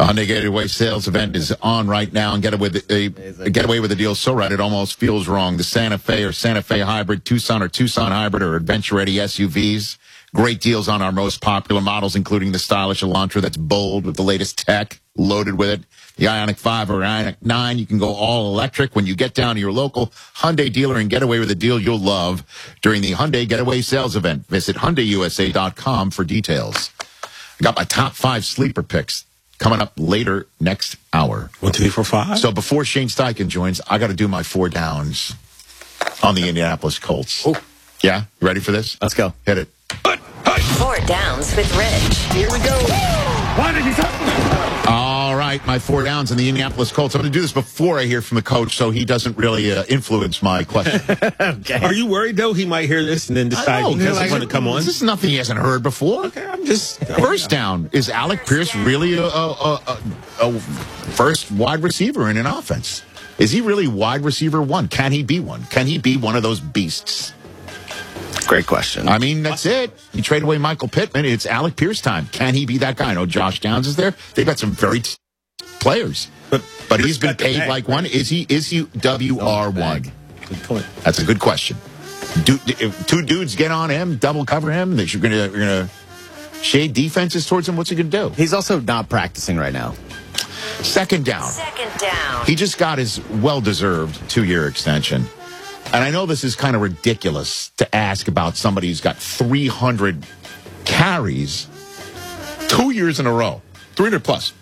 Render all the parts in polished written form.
The Hyundai Getaway sales event is on right now, and get away with a deal so right it almost feels wrong. The Santa Fe or Santa Fe Hybrid, Tucson or Tucson Hybrid, or adventure-ready SUVs. Great deals on our most popular models, including the stylish Elantra that's bold with the latest tech loaded with it. The Ioniq 5 or Ioniq 9, you can go all electric when you get down to your local Hyundai dealer and get away with a deal you'll love during the Hyundai Getaway sales event. Visit HyundaiUSA.com for details. I got my top 5 sleeper picks coming up later next hour. 1, 2, 3, 4, 5. So before Shane Steichen joins, I got to do my 4 downs on the Indianapolis Colts. Oh. Yeah? You ready for this? Let's go. Hit it. 4 downs with Rich. Here we go. Why did you talk? All right, my 4 downs in the Indianapolis Colts. I'm going to do this before I hear from the coach so he doesn't really influence my question. Okay. Are you worried, though, he might hear this and then decide he doesn't want to come on? This is nothing he hasn't heard before. Okay, I'm just... First down, is Alec Pierce really a first wide receiver in an offense? Is he really wide receiver 1? Can he be one? Can he be one of those beasts? Great question. I mean, that's it. You trade away Michael Pittman, it's Alec Pierce time. Can he be that guy? I know Josh Downs is there. They've got some very players. But he's been paid like one. Is he WR1? Good point. That's a good question. If 2 dudes get on him, double cover him, you're gonna shade defenses towards him, what's he gonna do? He's also not practicing right now. Second down. He just got his well-deserved 2-year extension. And I know this is kind of ridiculous to ask about somebody who's got 300 carries 2 years in a row, 300 plus.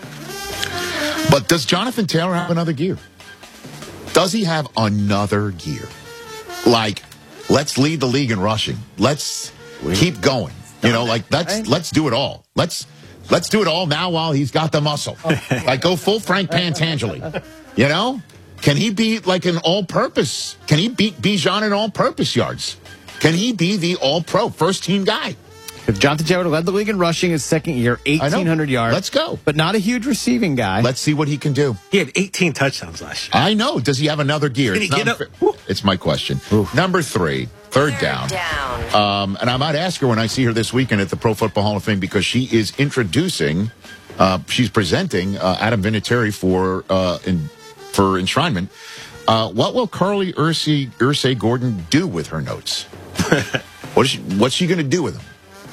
But does Jonathan Taylor have another gear? Does he have another gear? Like, let's lead the league in rushing. Let's keep going. You know, like let's do it all. Let's do it all now while he's got the muscle. Like, go full Frank Pantangeli. You know? Can he be like an all-purpose? Can he beat Bijan in all-purpose yards? Can he be the all-pro first-team guy? If Jonathan Taylor led the league in rushing his second year, 1,800 yards. Let's go. But not a huge receiving guy. Let's see what he can do. He had 18 touchdowns last year. I know. Does he have another gear? Can he get up? It's my question. Number 3, third down. And I might ask her when I see her this weekend at the Pro Football Hall of Fame because she is introducing, she's presenting Adam Vinatieri for enshrinement. What will Carly Ursay Gordon do with her notes? What's she going to do with them?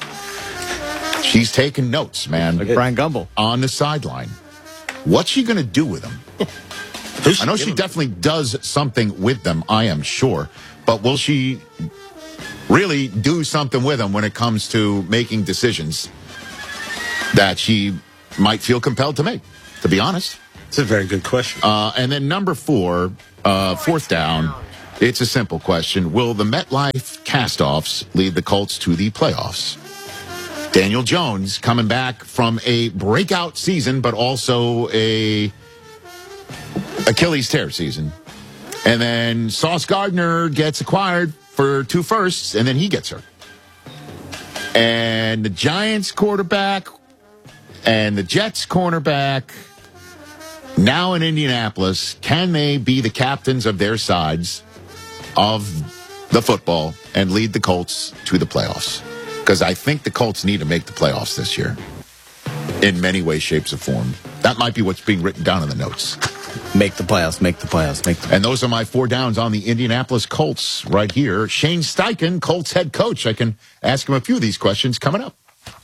She's taking notes, man. Like Brian Gumbel. On the sideline. What's she going to do with them? I know she definitely does something with them, I am sure. But will she really do something with them when it comes to making decisions that she might feel compelled to make, to be honest? It's a very good question. And then number 4, 4th down, it's a simple question. Will the MetLife cast-offs lead the Colts to the playoffs? Daniel Jones coming back from a breakout season, but also a Achilles tear season. And then Sauce Gardner gets acquired for 2 firsts, and then he gets hurt. And the Giants quarterback and the Jets cornerback, now in Indianapolis, can they be the captains of their sides of the football and lead the Colts to the playoffs? Because I think the Colts need to make the playoffs this year in many ways, shapes, or form. That might be what's being written down in the notes. Make the playoffs, make the playoffs, make the playoffs. And those are my 4 downs on the Indianapolis Colts right here. Shane Steichen, Colts head coach. I can ask him a few of these questions coming up.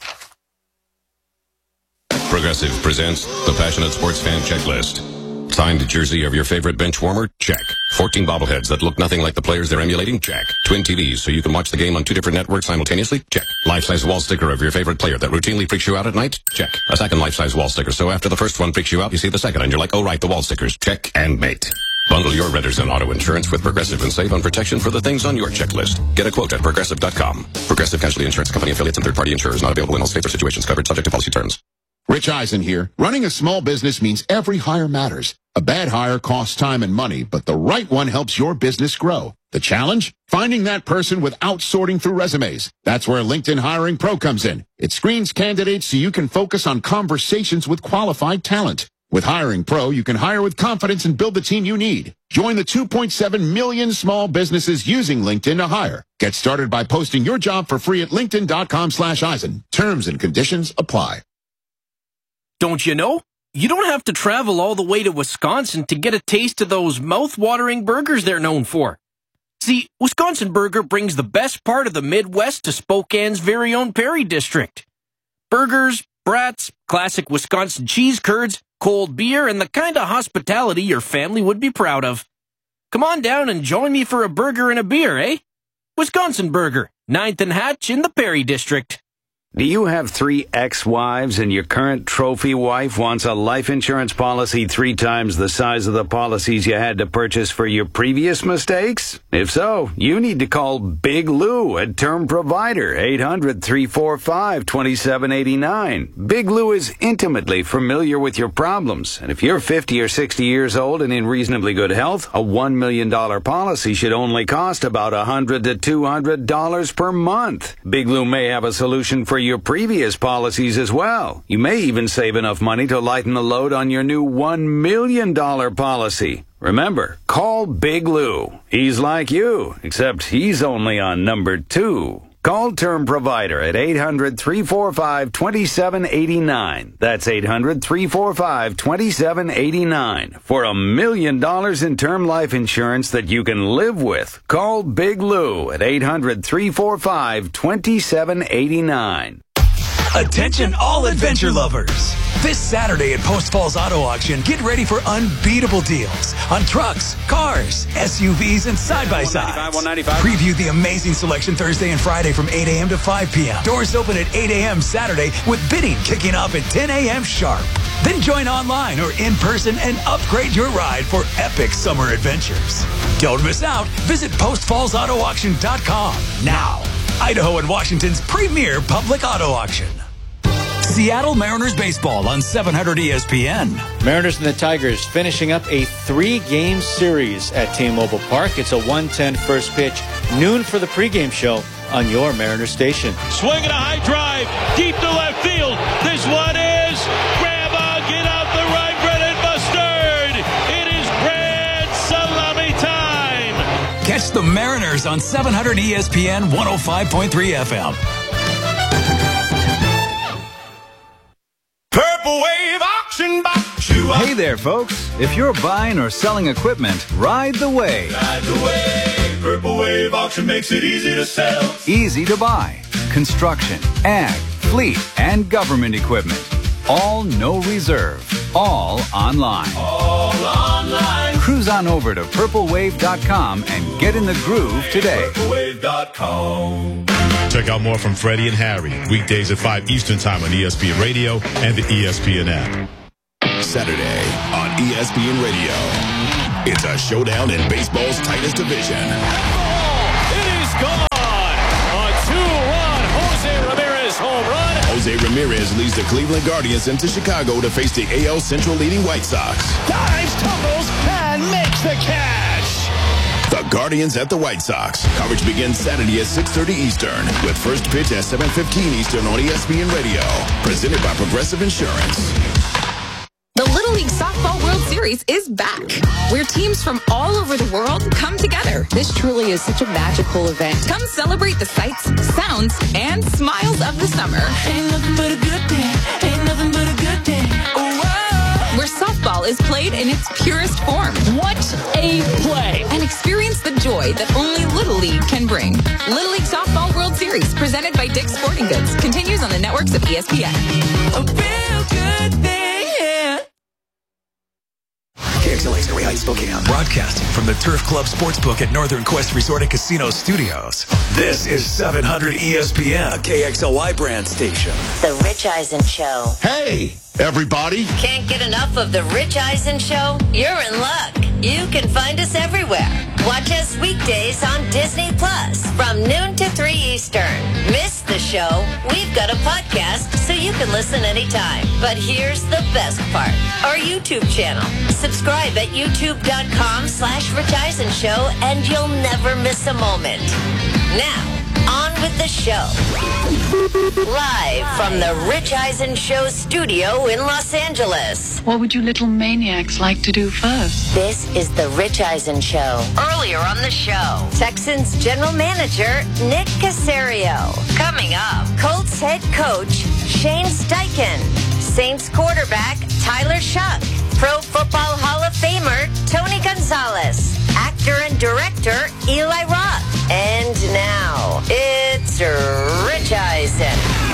Progressive presents the Passionate Sports Fan Checklist. Signed jersey of your favorite bench warmer? Check. 14 bobbleheads that look nothing like the players they're emulating? Check. Twin TVs so you can watch the game on 2 different networks simultaneously? Check. Life-size wall sticker of your favorite player that routinely freaks you out at night? Check. A second life-size wall sticker so after the first one freaks you out, you see the second and you're like, oh right, the wall stickers. Check and mate. Bundle your renters and auto insurance with Progressive and save on protection for the things on your checklist. Get a quote at Progressive.com. Progressive Casualty Insurance Company affiliates and third-party insurers not available in all states or situations covered subject to policy terms. Rich Eisen here. Running a small business means every hire matters. A bad hire costs time and money, but the right one helps your business grow. The challenge? Finding that person without sorting through resumes. That's where LinkedIn Hiring Pro comes in. It screens candidates so you can focus on conversations with qualified talent. With Hiring Pro, you can hire with confidence and build the team you need. Join the 2.7 million small businesses using LinkedIn to hire. Get started by posting your job for free at linkedin.com/Eisen. Terms and conditions apply. Don't you know? you don't have to travel all the way to Wisconsin to get a taste of those mouth-watering burgers they're known for. See, Wisconsin Burger brings the best part of the Midwest to Spokane's very own Perry District. Burgers, brats, classic Wisconsin cheese curds, cold beer, and the kind of hospitality your family would be proud of. Come on down and join me for a burger and a beer, eh? Wisconsin Burger, 9th and Hatch in the Perry District. Do you have 3 ex-wives and your current trophy wife wants a life insurance policy 3 times the size of the policies you had to purchase for your previous mistakes? If so, you need to call Big Lou at Term Provider, 800-345-2789. Big Lou is intimately familiar with your problems, and if you're 50 or 60 years old and in reasonably good health, a $1 million policy should only cost about $100 to $200 per month. Big Lou may have a solution for your previous policies as well. You may even save enough money to lighten the load on your new $1 million policy. Remember, call Big Lou. He's like you, except he's only on number 2. Call Term Provider at 800-345-2789. That's 800-345-2789. For $1 million in term life insurance that you can live with. Call Big Lou at 800-345-2789. Attention all adventure lovers. This Saturday at Post Falls Auto Auction, get ready for unbeatable deals on trucks, cars, SUVs, and side-by-sides. Preview the amazing selection Thursday and Friday from 8 a.m. to 5 p.m. Doors open at 8 a.m. Saturday with bidding kicking off at 10 a.m. sharp. Then join online or in person and upgrade your ride for epic summer adventures. Don't miss out. Visit postfallsautoauction.com now. Idaho and Washington's premier public auto auction. Seattle Mariners baseball on 700 ESPN. Mariners and the Tigers finishing up a 3-game series at T-Mobile Park. It's a 1:10 first pitch, noon for the pregame show on your Mariners station. Swinging a high drive, deep to left field. This one is grandma, get out the right, bread and mustard. It is grand salami time. Catch the Mariners on 700 ESPN 105.3 FM. Purple Wave Auction Box. Hey there, folks. If you're buying or selling equipment, ride the wave. Ride the wave. Purple Wave Auction makes it easy to sell. Easy to buy. Construction, ag, fleet, and government equipment. All no reserve. All online. All online. Cruise on over to purplewave.com and get in the groove today. Purplewave.com. Check out more from Freddie and Harry, weekdays at 5 Eastern Time on ESPN Radio and the ESPN app. Saturday on ESPN Radio. It's a showdown in baseball's tightest division. It is gone. A 2-run Jose Ramirez home run. Jose Ramirez leads the Cleveland Guardians into Chicago to face the AL Central leading White Sox. Dives, tumbles, and makes the catch. The Guardians at the White Sox. Coverage begins Saturday at 6:30 Eastern with first pitch at 7:15 Eastern on ESPN Radio. Presented by Progressive Insurance. The Little League Softball World Series is back, where teams from all over the world come together. This truly is such a magical event. Come celebrate the sights, sounds, and smiles of the summer. Ain't nothing but a good day. Ain't nothing but a good day. Where softball is played in its purest form. What a play! And experience the joy that only Little League can bring. Little League Softball World Series, presented by Dick's Sporting Goods, continues on the networks of ESPN. A real good thing, yeah. KXLA's Area Heights, Spokane. Broadcasting from the Turf Club Sportsbook at Northern Quest Resort and Casino Studios. This is 700 ESPN, a KXLY brand station. The Rich Eisen Show. Hey, everybody. Can't get enough of the Rich Eisen Show? You're in luck. You can find us everywhere. Watch us weekdays on Disney Plus from noon to 3 Eastern. Miss the show? We've got a podcast so you can listen anytime. But here's the best part. Our YouTube channel. Subscribe at youtube.com/Rich Eisen Show and you'll never miss a moment. Now, on with the show. Live from the Rich Eisen Show studio in Los Angeles. What would you little maniacs like to do first? This is the Rich Eisen Show. Earlier on the show, Texans general manager Nick Caserio. Coming up, Colts head coach Shane Steichen. Saints quarterback Tyler Shuck, Pro Football Hall of Famer Tony Gonzalez, actor and director Eli Roth. And now, it's Rich Eisen.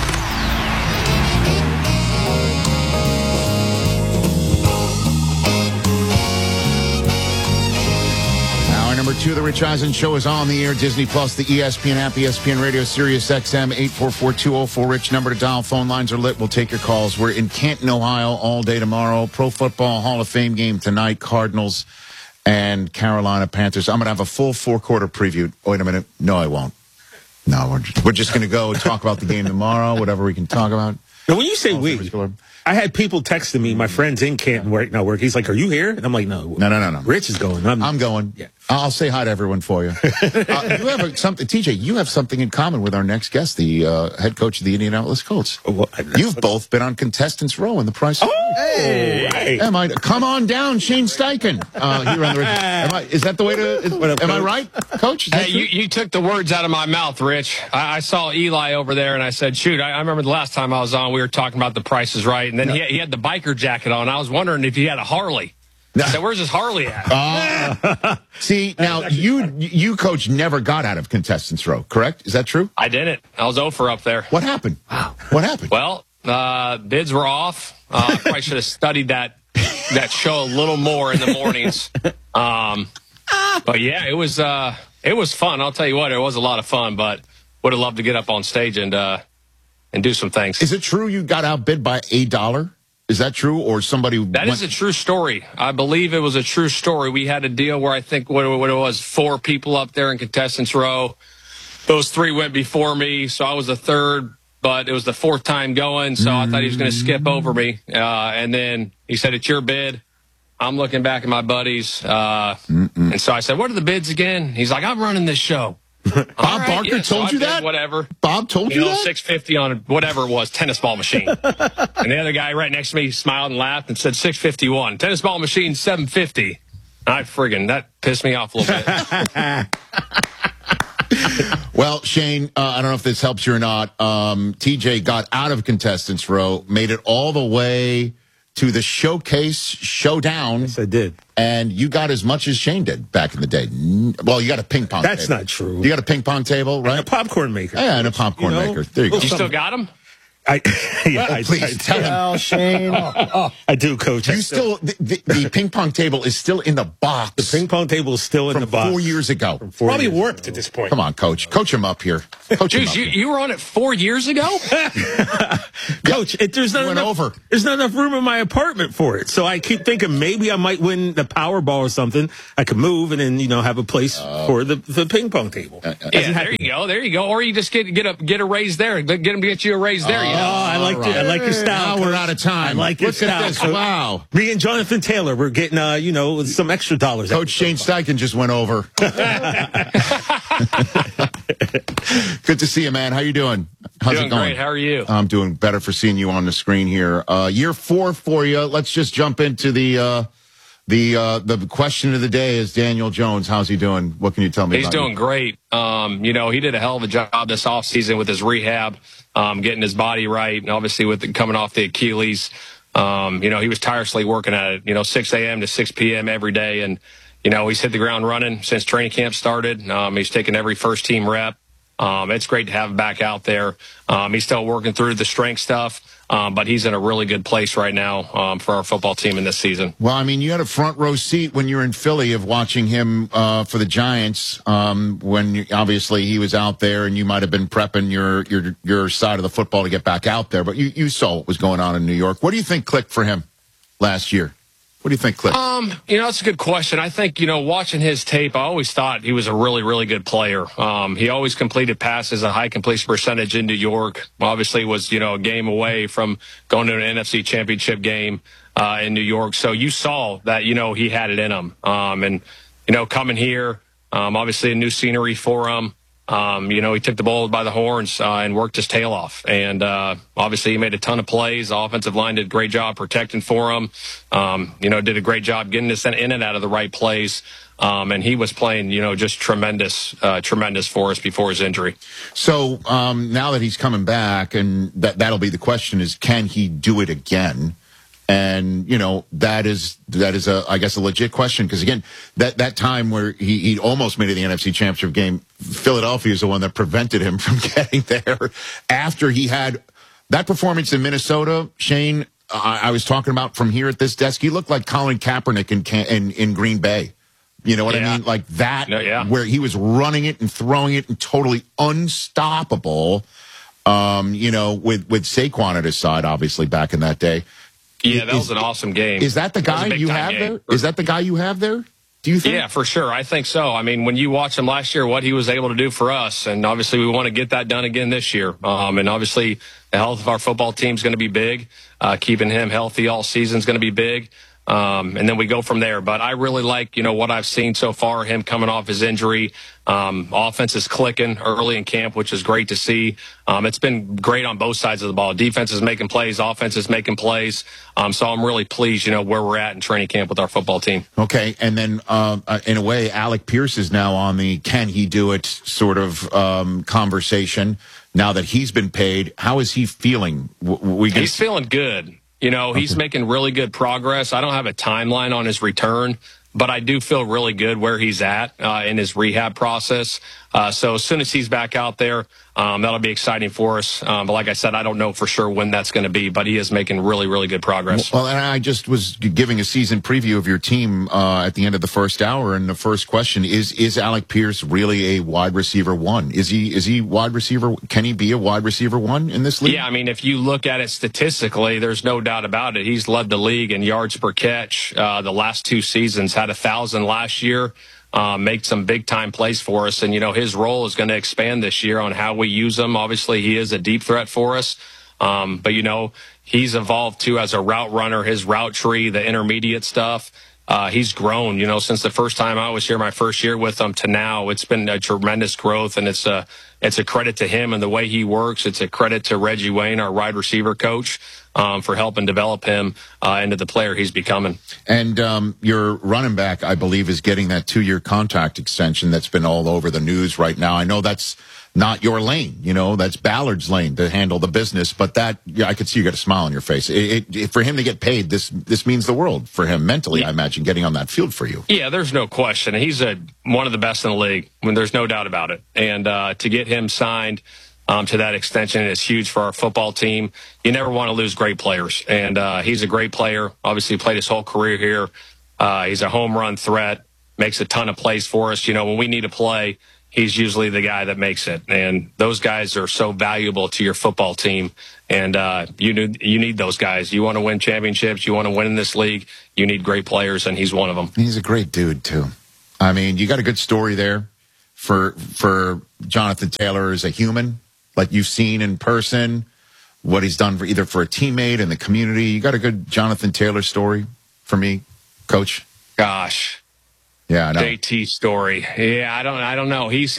Number 2 of the Rich Eisen Show is on the air. Disney Plus, the ESPN app, ESPN Radio, Sirius XM, 844-204-RICH. Number to dial. Phone lines are lit. We'll take your calls. We're in Canton, Ohio all day tomorrow. Pro Football Hall of Fame game tonight. Cardinals and Carolina Panthers. I'm going to have a full 4-quarter preview. Wait a minute. No, I won't. No, we're just going to go and talk about the game tomorrow, whatever we can talk about. Now, when you say we, I had people texting me, my friends in Canton work. He's like, "Are you here?" And I'm like, "No, no. Rich is going. I'm going. Yeah. I'll say hi to everyone for you." You have something, TJ. You have something in common with our next guest, the head coach of the Indianapolis Colts. You've both been on Contestants Row in The Price. Hey, right. Come on down, Shane Steichen. Here on the. Is that the way to? Am I right, Coach? Hey, you took the words out of my mouth, Rich. I saw Eli over there, and I said, "Shoot!" I remember the last time I was on, we were talking about The Price is Right, and then he had the biker jacket on. I was wondering if he had a Harley. I said, "Where's his Harley at?" See, now you, Coach, never got out of Contestants Row, correct? Is that true? I didn't. I was 0 for up there. What happened? Wow. What happened? Well, bids were off. I probably should have studied that show a little more in the mornings. But yeah, it was fun. I'll tell you what, it was a lot of fun. But would have loved to get up on stage and do some things. Is it true you got outbid by $1? Is that true, or somebody? That is a true story. I believe it was a true story. We had a deal where I think what it was 4 people up there in Contestants Row. Those 3 went before me, so I was the 3rd, but it was the 4th time going, so I thought he was going to skip over me. And then he said, "It's your bid." I'm looking back at my buddies, and so I said, "What are the bids again?" He's like, "I'm running this show." Bob Barker told you that? Whatever. Bob told you that? $650 on whatever it was, tennis ball machine. And the other guy right next to me smiled and laughed and said $651. Tennis ball machine, $750. That pissed me off a little bit. Well, Shane, I don't know if this helps you or not. TJ got out of Contestants Row, made it all the way to the Showcase Showdown. Yes, I did. And you got as much as Shane did back in the day. Well, you got a ping pong table. That's not true. You got a ping pong table, right? And a popcorn maker. Yeah, and a popcorn maker. There you go. You still got them? Please tell him. Shane. I do, Coach. You still the ping pong table is still in the box. The ping pong table is still in the box. 4 years ago. Probably warped at this point. Come on, Coach. Coach him up here. Jeez, you were on it 4 years ago? Coach, there's not enough room in my apartment for it. So I keep thinking maybe I might win the Powerball or something. I could move and then have a place for the ping pong table. There you go. Or you just get a raise there. Get him to get you a raise there. I like your style. Now we're out of time. I like your style. Look at this. Wow. Me and Jonathan Taylor, we're getting some extra dollars. Coach Shane Steichen just went over. Good to see you, man. How you doing? How's doing it going? Great. How are you? I'm doing better for seeing you on the screen here. Year 4 for you. Let's just jump into the question of the day is Daniel Jones. How's he doing? What can you tell me about him? He's doing great. He did a hell of a job this offseason with his rehab, getting his body right, and obviously with coming off the Achilles. He was tirelessly working at it, 6 a.m. to 6 p.m. every day, and he's hit the ground running since training camp started. He's taken every first-team rep. It's great to have him back out there. He's still working through the strength stuff, but he's in a really good place right now for our football team in this season. Well, I mean, you had a front row seat when you were in Philly of watching him for the Giants when obviously he was out there, and you might have been prepping your side of the football to get back out there. But you saw what was going on in New York. What do you think clicked for him last year? What do you think, Cliff? That's a good question. I think, watching his tape, I always thought he was a really, really good player. He always completed passes, a high completion percentage in New York. Obviously was, a game away from going to an NFC championship game in New York. So you saw that, he had it in him. And coming here, obviously a new scenery for him. He took the bull by the horns and worked his tail off. And obviously he made a ton of plays. The offensive line did a great job protecting for him. Did a great job getting us in and out of the right plays. And he was playing, just tremendous for us before his injury. So now that he's coming back, and that'll be the question is, can he do it again? And, that is I guess, a legit question. Because, again, that time where he almost made it the NFC Championship game, Philadelphia is the one that prevented him from getting there. After he had that performance in Minnesota, Shane, I was talking about from here at this desk, he looked like Colin Kaepernick in Green Bay. You know what I mean? Like that, where he was running it and throwing it and totally unstoppable, with Saquon at his side, obviously, back in that day. Yeah, that was an awesome game. Is that the guy you have there? Is that the guy you have there? Do you think? Yeah, for sure. I think so. I mean, when you watch him last year, what he was able to do for us, and obviously we want to get that done again this year. And obviously the health of our football team is going to be big. Keeping him healthy all season is going to be big. And then we go from there. But I really like, what I've seen so far, him coming off his injury. Offense is clicking early in camp, which is great to see. It's been great on both sides of the ball. Defense is making plays. Offense is making plays. So I'm really pleased, where we're at in training camp with our football team. Okay. And then, in a way, Alec Pierce is now on the can he do it sort of conversation now that he's been paid. How is he feeling? He's feeling good. He's making really good progress. I don't have a timeline on his return, but I do feel really good where he's at in his rehab process. So as soon as he's back out there, that'll be exciting for us. But like I said, I don't know for sure when that's going to be, but he is making really, really good progress. Well, and I just was giving a season preview of your team at the end of the first hour, and the first question is Alec Pierce really a wide receiver one? Is he wide receiver? Can he be a wide receiver one in this league? Yeah, I mean, if you look at it statistically, there's no doubt about it. He's led the league in yards per catch the last 2 seasons, had 1,000 last year. Make some big-time plays for us. And, his role is going to expand this year on how we use him. Obviously, he is a deep threat for us. But, he's evolved, too, as a route runner, his route tree, the intermediate stuff. He's grown, since the first time I was here, my first year with him to now. It's been a tremendous growth, and it's a credit to him and the way he works. It's a credit to Reggie Wayne, our wide receiver coach, for helping develop him into the player he's becoming. And your running back, I believe, is getting that 2-year contract extension that's been all over the news right now. I know that's not your lane, that's Ballard's lane to handle the business, but I could see you got a smile on your face. For him to get paid, this means the world for him mentally, I imagine, getting on that field for you. Yeah, there's no question. He's one of the best in the league. I mean, there's no doubt about it. And to get him signed to that extension is huge for our football team. You never want to lose great players. And he's a great player. Obviously played his whole career here. He's a home run threat, makes a ton of plays for us. When we need a play, he's usually the guy that makes it. And those guys are so valuable to your football team. And you need those guys. You want to win championships. You want to win in this league. You need great players, and he's one of them. He's a great dude, too. I mean, you got a good story there for Jonathan Taylor as a human, like you've seen in person, what he's done either for a teammate and the community. You got a good Jonathan Taylor story for me, Coach? Gosh. Yeah, I know. JT story. Yeah, I don't know. He's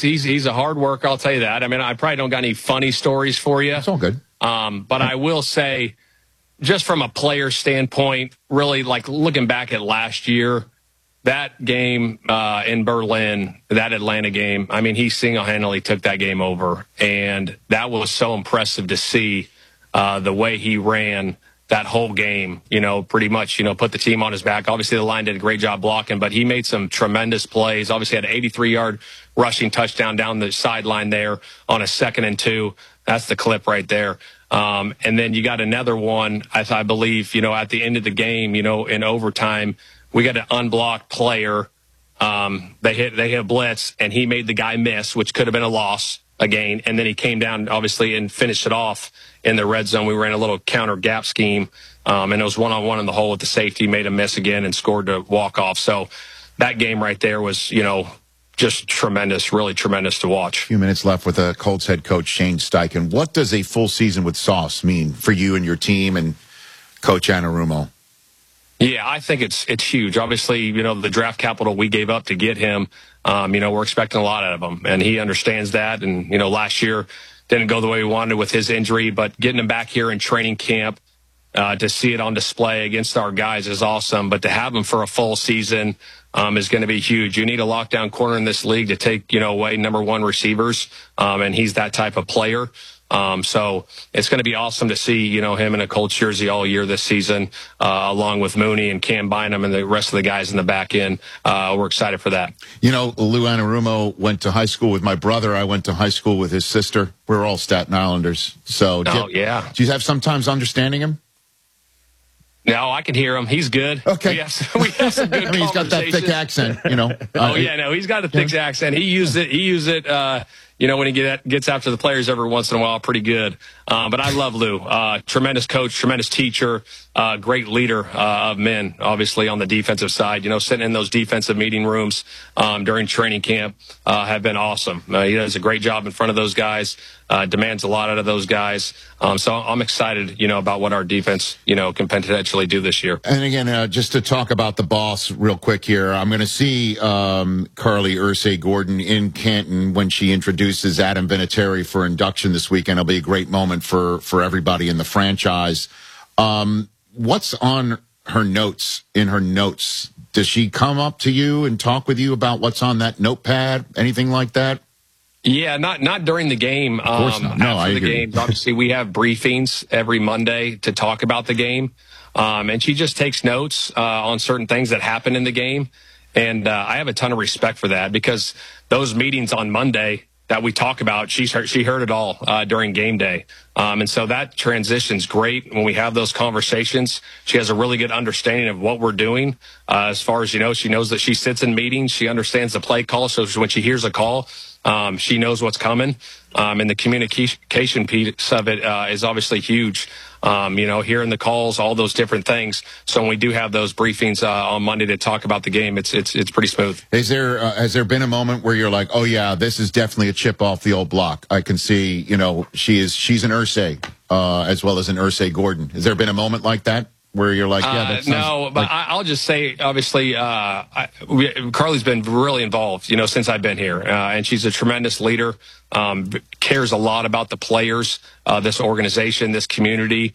a hard worker, I'll tell you that. I mean, I probably don't got any funny stories for you. It's all good. But I will say, just from a player standpoint, really, like looking back at last year, that game in Berlin, that Atlanta game, I mean, he single-handedly took that game over. And that was so impressive to see the way he ran that whole game, pretty much, put the team on his back. Obviously, the line did a great job blocking, but he made some tremendous plays. Obviously, had an 83-yard rushing touchdown down the sideline there on a 2nd and 2. That's the clip right there. And then you got another one, I believe, at the end of the game, in overtime, we got an unblocked player. They hit a blitz, and he made the guy miss, which could have been a loss again. And then he came down, obviously, and finished it off in the red zone. We ran a little counter gap scheme, and it was one-on-one in the hole with the safety, made a miss again, and scored to walk off. So that game right there was, just tremendous, really tremendous to watch. A few minutes left with the Colts head coach Shane Steichen. What does a full season with Sauce mean for you and your team and Coach Anarumo? Yeah, I think it's huge. Obviously, the draft capital we gave up to get him, we're expecting a lot out of him, and he understands that. And, last year didn't go the way we wanted with his injury, but getting him back here in training camp to see it on display against our guys is awesome. But to have him for a full season is going to be huge. You need a lockdown corner in this league to take, away number 1 receivers, and he's that type of player. So it's going to be awesome to see, him in a Colts jersey all year this season, along with Mooney and Cam Bynum and the rest of the guys in the back end. We're excited for that. Lou Anarumo went to high school with my brother. I went to high school with his sister. We're all Staten Islanders. So, do you have sometimes understanding him? No, I can hear him. He's good. Okay. We have some good he's got that thick accent, he's got a thick accent. He used it, when he gets after the players every once in a while, pretty good. But I love Lou. Tremendous coach, tremendous teacher, great leader of men, obviously, on the defensive side. Sitting in those defensive meeting rooms during training camp have been awesome. He does a great job in front of those guys, demands a lot out of those guys. So I'm excited, about what our defense, can potentially do this year. And again, just to talk about the boss real quick here, I'm going to see Carly Ursay-Gordon in Canton when she introduces Adam Vinatieri for induction this weekend. It'll be a great moment for everybody in the franchise. What's on her notes, in her notes? Does she come up to you and talk with you about what's on that notepad, anything like that? Yeah, not during the game. Of course not. No, after the games, obviously, we have briefings every Monday to talk about the game. And she just takes notes on certain things that happen in the game. And I have a ton of respect for that, because those meetings on Monday that we talk about, she heard it all during game day. And so that transition's great when we have those conversations. She has a really good understanding of what we're doing. As far as, she knows that she sits in meetings. She understands the play call. So when she hears a call, she knows what's coming. And the communication piece of it is obviously huge. Hearing the calls, all those different things. So when we do have those briefings on Monday to talk about the game, it's pretty smooth. Has there been a moment where you're like, oh yeah, this is definitely a chip off the old block? I can see, she's an Ursay as well as an Ursay-Gordon. Has there been a moment like that where you're like, yeah, that's no, but I'll just say, obviously, Carly's been really involved, since I've been here, and she's a tremendous leader. Cares a lot about the players, this organization, this community,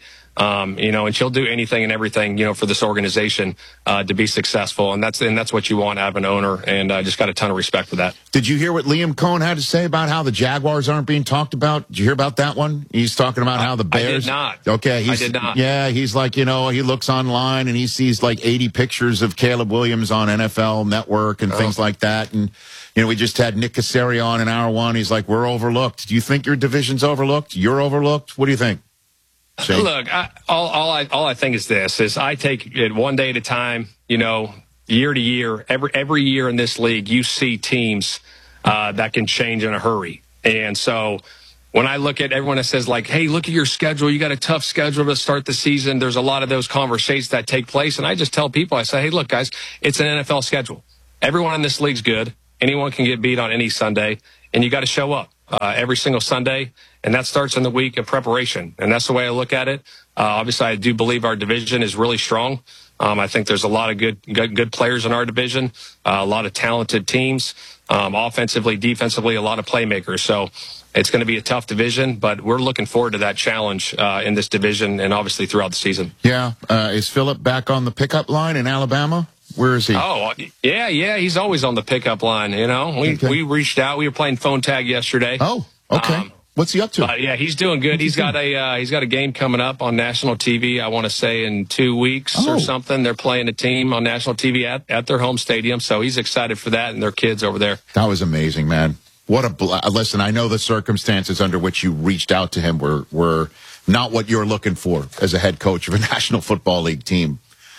and she'll do anything and everything, for this organization to be successful, and that's what you want out of an owner, and I just got a ton of respect for that. Did you hear what Liam Cohen had to say about how the Jaguars aren't being talked about? Did you hear about that one? He's talking about how the Bears. I did not. Okay, I did not. Yeah, he's like, he looks online and he sees like 80 pictures of Caleb Williams on NFL Network and things like that, and. We just had Nick Caserio on in hour one. He's like, we're overlooked. Do you think your division's overlooked? You're overlooked? What do you think? Shane? Look, all I think is this, is I take it one day at a time, year to year. Every year in this league, you see teams that can change in a hurry. And so when I look at everyone that says, like, hey, look at your schedule. You got a tough schedule to start the season. There's a lot of those conversations that take place. And I just tell people, I say, hey, look, guys, it's an NFL schedule. Everyone in this league's good. Anyone can get beat on any Sunday, and you got to show up every single Sunday, and that starts in the week of preparation, and that's the way I look at it. Obviously, I do believe our division is really strong. I think there's a lot of good players in our division, a lot of talented teams, offensively, defensively, a lot of playmakers. So it's going to be a tough division, but we're looking forward to that challenge in this division and obviously throughout the season. Yeah. Is Phillip back on the pickup line in Alabama? Where is he? Oh, yeah. He's always on the pickup line. We reached out. We were playing phone tag yesterday. Oh, okay. What's he up to? Yeah, he's doing good. He's got a game coming up on national TV. I want to say in 2 weeks or something. They're playing a team on national TV at their home stadium. So he's excited for that and their kids over there. That was amazing, man. What a listen. I know the circumstances under which you reached out to him were not what you're looking for as a head coach of a National Football League team.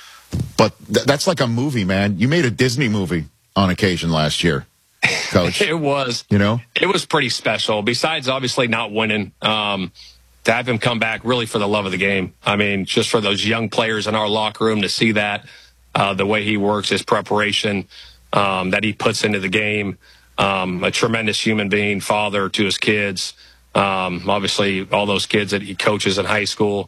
But that's like a movie, man. You made a Disney movie on occasion last year, Coach. It was. It was pretty special. Besides, obviously, not winning, to have him come back really for the love of the game. I mean, just for those young players in our locker room to see that, the way he works, his preparation that he puts into the game, a tremendous human being, father to his kids, obviously all those kids that he coaches in high school.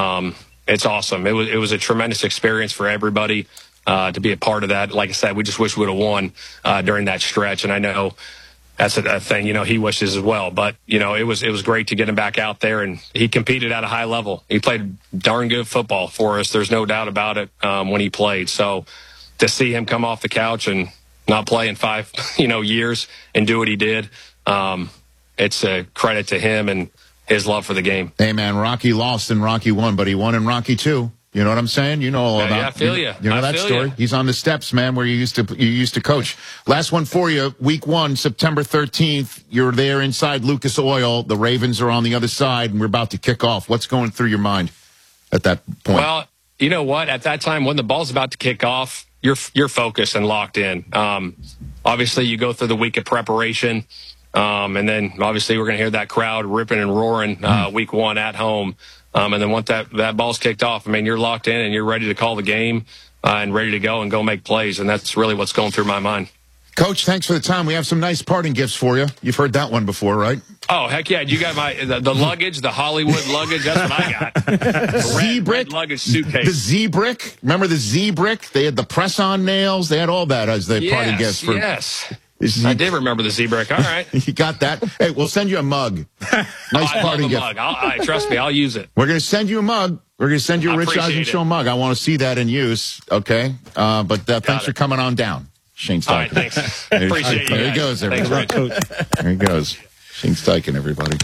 It's awesome. It was a tremendous experience for everybody to be a part of that. Like I said, we just wish we would have won during that stretch, and I know that's a thing he wishes as well. But it was great to get him back out there, and he competed at a high level. He played darn good football for us. There's no doubt about it when he played. So to see him come off the couch and not play in 5 years and do what he did, it's a credit to him and his love for the game. Hey, man, Rocky lost in Rocky 1, but he won in Rocky 2. You know what I'm saying? You know all about. Yeah, I feel you. You know that story? He's on the steps, man, where you used to coach. Last one for you. Week 1, September 13th. You're there inside Lucas Oil. The Ravens are on the other side, and we're about to kick off. What's going through your mind at that point? Well, you know what? At that time, when the ball's about to kick off, you're focused and locked in. Obviously, you go through the week of preparation, and then obviously we're going to hear that crowd ripping and roaring week 1 at home. And then once that ball's kicked off, I mean, you're locked in and you're ready to call the game and ready to go and go make plays. And that's really what's going through my mind. Coach, thanks for the time. We have some nice parting gifts for you. You've heard that one before, right? Oh, heck yeah. You got the luggage, the Hollywood luggage. That's what I got. Z-Brick luggage suitcase. The Z-Brick. Remember the Z-Brick? They had the press-on nails. They had all that as their parting gifts. Yes. I did remember the Z-Brick. All right. You got that? Hey, we'll send you a mug. Nice parting gift. Mug. Trust me, I'll use it. We're going to send you a mug. We're going to send you a Rich Eisen Show mug. I want to see that in use, okay? But thanks for coming on down, Shane Steichen. All right, thanks. Appreciate it. There he goes, everybody. There he goes. Shane Steichen, everybody.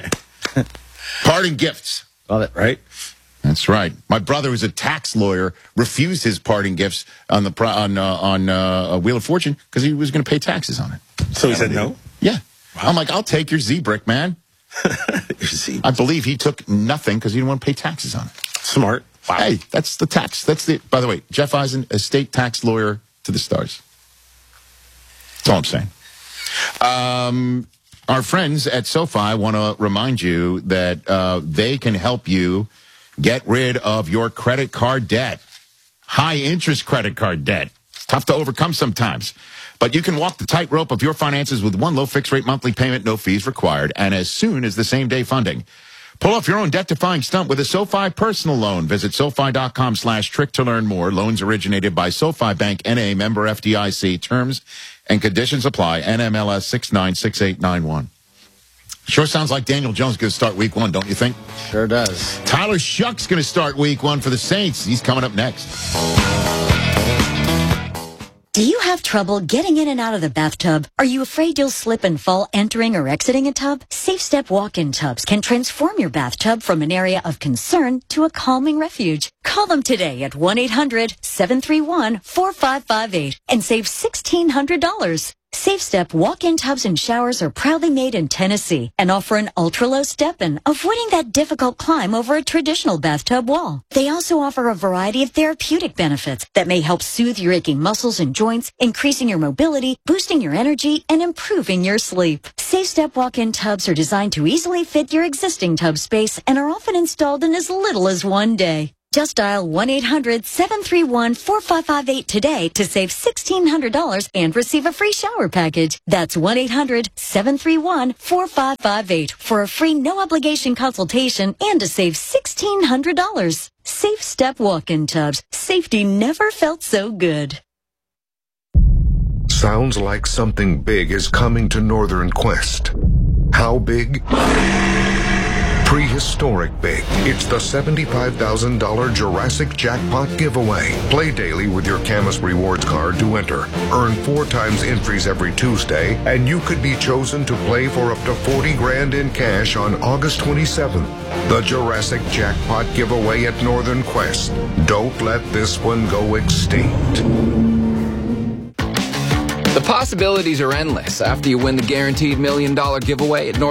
Parting gifts. Love it, right? That's right. My brother, who's a tax lawyer, refused his parting gifts on Wheel of Fortune because he was going to pay taxes on it. So he said no? Yeah. Wow. I'm like, I'll take your Z-Brick, man. I believe he took nothing because he didn't want to pay taxes on it. Smart. Wow. Hey, that's the tax. By the way, Jeff Eisen, estate tax lawyer to the stars. That's all I'm saying. Our friends at SoFi want to remind you that they can help you get rid of your credit card debt. High interest credit card debt. It's tough to overcome sometimes. But you can walk the tightrope of your finances with one low fixed rate monthly payment, no fees required, and as soon as the same day funding. Pull off your own debt-defying stunt with a SoFi personal loan. Visit SoFi.com/trick to learn more. Loans originated by SoFi Bank, N.A., member FDIC. Terms and conditions apply. NMLS 696891. Sure sounds like Daniel Jones is going to start week 1, don't you think? Sure does. Tyler Shuck's going to start week 1 for the Saints. He's coming up next. Do you have trouble getting in and out of the bathtub? Are you afraid you'll slip and fall entering or exiting a tub? Safe Step walk-in tubs can transform your bathtub from an area of concern to a calming refuge. Call them today at 1-800-731-4558 and save $1,600. Safe Step walk-in tubs and showers are proudly made in Tennessee and offer an ultra-low step-in, avoiding that difficult climb over a traditional bathtub wall. They also offer a variety of therapeutic benefits that may help soothe your aching muscles and joints, increasing your mobility, boosting your energy, and improving your sleep. Safe Step walk-in tubs are designed to easily fit your existing tub space and are often installed in as little as 1 day. Just dial 1-800-731-4558 today to save $1,600 and receive a free shower package. That's 1-800-731-4558 for a free no-obligation consultation and to save $1,600. Safe Step walk-in tubs. Safety never felt so good. Sounds like something big is coming to Northern Quest. How big? Prehistoric big. It's the $75,000 Jurassic Jackpot giveaway. Play daily with your Camus Rewards card to enter. Earn 4 times entries every Tuesday, and you could be chosen to play for up to $40,000 in cash on August 27th. The Jurassic Jackpot giveaway at Northern Quest. Don't let this one go extinct. The possibilities are endless after you win the guaranteed $1 million giveaway at Northern